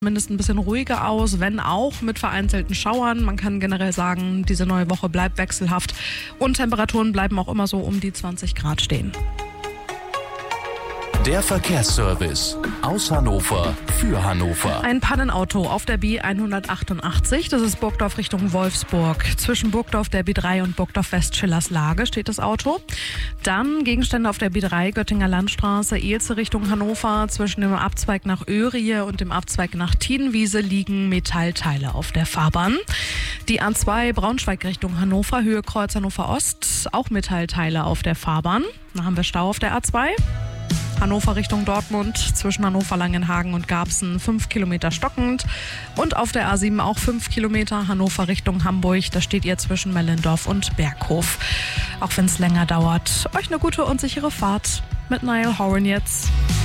Zumindest ein bisschen ruhiger aus, wenn auch mit vereinzelten Schauern. Man kann generell sagen, diese neue Woche bleibt wechselhaft und Temperaturen bleiben auch immer so um die 20 Grad stehen. Der Verkehrsservice aus Hannover für Hannover. Ein Pannenauto auf der B188, das ist Burgdorf Richtung Wolfsburg. Zwischen Burgdorf der B3 und Burgdorf West-Schillerslage steht das Auto. Dann Gegenstände auf der B3 Göttinger Landstraße, Elze Richtung Hannover. Zwischen dem Abzweig nach Öhrie und dem Abzweig nach Tienwiese liegen Metallteile auf der Fahrbahn. Die A2 Braunschweig Richtung Hannover, Höhe Kreuz Hannover Ost, auch Metallteile auf der Fahrbahn. Dann haben wir Stau auf der A2. Hannover Richtung Dortmund, zwischen Hannover, Langenhagen und Garbsen 5 Kilometer stockend. Und auf der A7 auch 5 Kilometer Hannover Richtung Hamburg. Da steht ihr zwischen Mellendorf und Berghof. Auch wenn es länger dauert, euch eine gute und sichere Fahrt mit Niall Horan jetzt.